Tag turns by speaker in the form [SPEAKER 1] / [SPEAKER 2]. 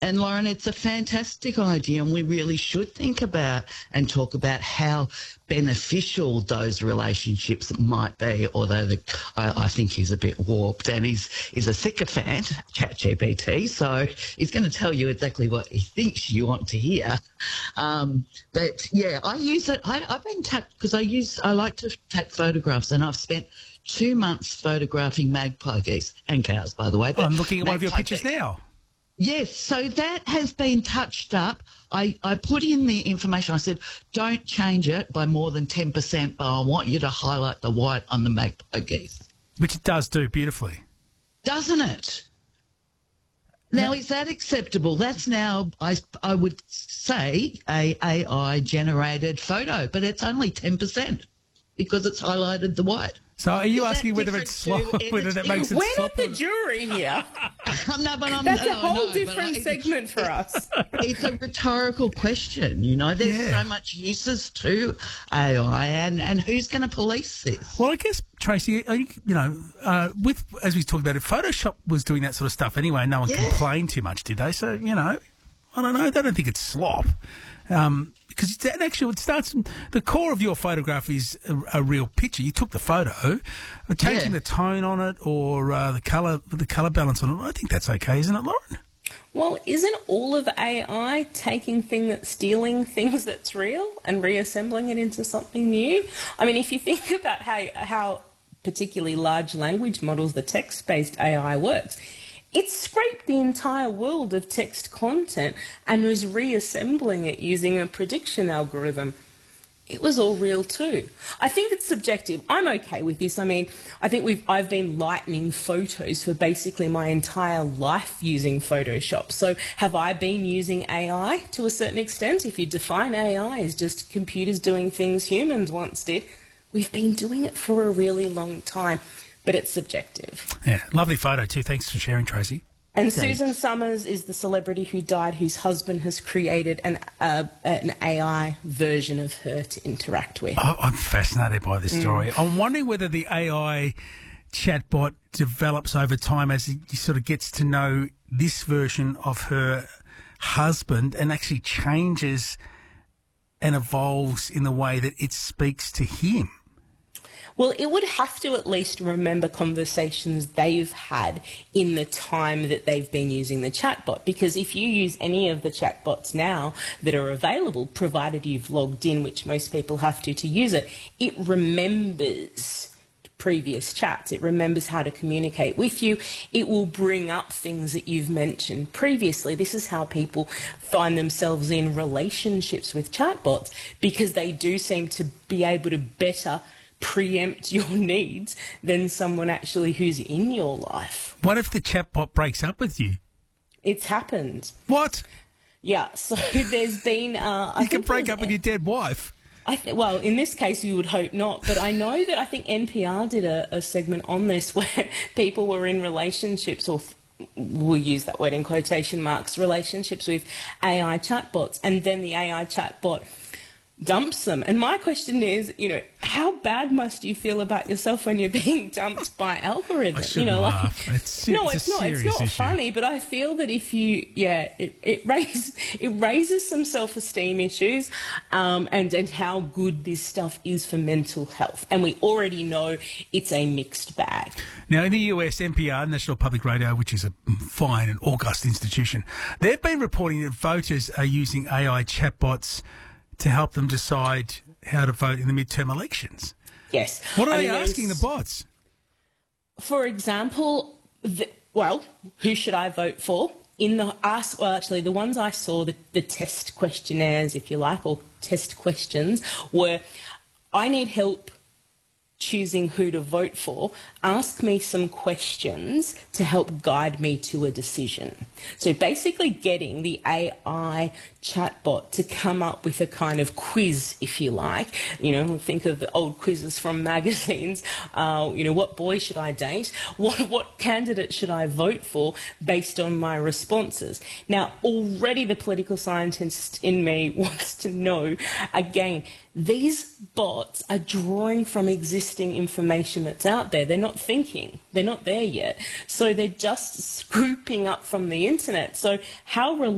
[SPEAKER 1] And Lauren, it's a fantastic idea, and we really should think about and talk about how beneficial those relationships might be, although I think he's a bit warped and he's a sycophant, ChatGPT, so he's going to tell you exactly what he thinks you want to hear. But, yeah, I use it. I've been tapped because I like to take photographs, and I've spent 2 months photographing magpie geese and cows, by the way.
[SPEAKER 2] I'm looking at one of your pictures now.
[SPEAKER 1] Yes, so that has been touched up. I put in the information. I said, don't change it by more than 10%, but I want you to highlight the white on the magpie geese.
[SPEAKER 2] Which it does do beautifully.
[SPEAKER 1] Doesn't it? Now, is that acceptable? That's now, I would say, a AI-generated photo, but it's only 10% because it's highlighted the white.
[SPEAKER 2] So are you asking whether it's whether that makes it
[SPEAKER 3] We're
[SPEAKER 2] sloppy?
[SPEAKER 3] not the jury here.
[SPEAKER 1] That's
[SPEAKER 3] a whole different segment for us.
[SPEAKER 1] It's a rhetorical question, you know. There's so much uses to AI, and who's going to police this?
[SPEAKER 2] Well, I guess, Tracy, with as we talked about it, Photoshop was doing that sort of stuff anyway. No one complained too much, did they? So, I don't know. I don't think it's slop. Because it starts. The core of your photograph is a real picture. You took the photo, changing the tone on it or the colour balance on it. I think that's okay, isn't it, Lauren?
[SPEAKER 3] Well, isn't all of AI stealing things that's real and reassembling it into something new? I mean, if you think about how particularly large language models, the text-based AI works, it scraped the entire world of text content and was reassembling it using a prediction algorithm. It was all real too. I think it's subjective. I'm okay with this. I mean, I think I've been lightning photos for basically my entire life using Photoshop. So have I been using AI to a certain extent? If you define AI as just computers doing things humans once did, we've been doing it for a really long time. But it's subjective.
[SPEAKER 2] Yeah, lovely photo too. Thanks for sharing, Tracy.
[SPEAKER 3] And Susan Summers is the celebrity who died, whose husband has created an AI version of her to interact with.
[SPEAKER 2] Oh, I'm fascinated by this story. I'm wondering whether the AI chatbot develops over time as he sort of gets to know this version of her husband and actually changes and evolves in the way that it speaks to him.
[SPEAKER 3] Well, it would have to at least remember conversations they've had in the time that they've been using the chatbot, because if you use any of the chatbots now that are available, provided you've logged in, which most people have to use it, it remembers previous chats. It remembers how to communicate with you. It will bring up things that you've mentioned previously. This is how people find themselves in relationships with chatbots, because they do seem to be able to better preempt your needs than someone actually who's in your life.
[SPEAKER 2] What if the chatbot breaks up with you?
[SPEAKER 3] It's happened.
[SPEAKER 2] What?
[SPEAKER 3] Yeah, so there's been...
[SPEAKER 2] you can break up with your dead wife.
[SPEAKER 3] Well, in this case, you would hope not, but I know that I think NPR did a segment on this where people were in relationships, or we'll use that word in quotation marks, relationships with AI chatbots, and then the AI chatbot dumps them. And my question is, how bad must you feel about yourself when you're being dumped by algorithms?
[SPEAKER 2] I shouldn't laugh. It's not
[SPEAKER 3] funny, but I feel that if you, it raises some self-esteem issues, and how good this stuff is for mental health. And we already know it's a mixed bag.
[SPEAKER 2] Now, in the US, NPR, National Public Radio, which is a fine and august institution, they've been reporting that voters are using AI chatbots to help them decide how to vote in the midterm elections.
[SPEAKER 3] Yes.
[SPEAKER 2] What are they asking the bots?
[SPEAKER 3] For example, who should I vote for? The ones I saw, the test questionnaires, if you like, or test questions, were, I need help choosing who to vote for. Ask me some questions to help guide me to a decision. So basically getting the AI chatbot to come up with a kind of quiz, if you like. Think of the old quizzes from magazines. What boy should I date? What candidate should I vote for based on my responses? Now, already the political scientist in me wants to know, again, these bots are drawing from existing information that's out there. They're not thinking. They're not there yet. So they're just scooping up from the internet. So how